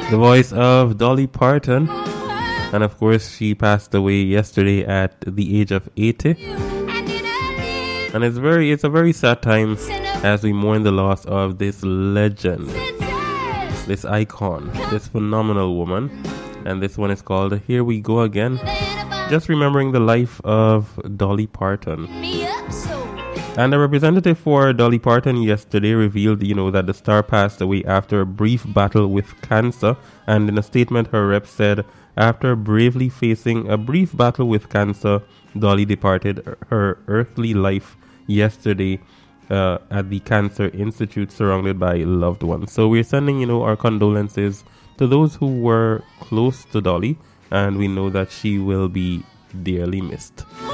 The voice of Dolly Parton. And of course, she passed away yesterday at the age of 80. And it's a very sad time as we mourn the loss of this legend, this icon, this phenomenal woman. And this one is called Here We Go Again. Just remembering the life of Dolly Parton. And a representative for Dolly Parton yesterday revealed, that the star passed away after a brief battle with cancer. And in a statement, her rep said, after bravely facing a brief battle with cancer, Dolly departed her earthly life yesterday at the Cancer Institute, surrounded by loved ones. So we're sending, our condolences to those who were close to Dolly, and we know that she will be dearly missed.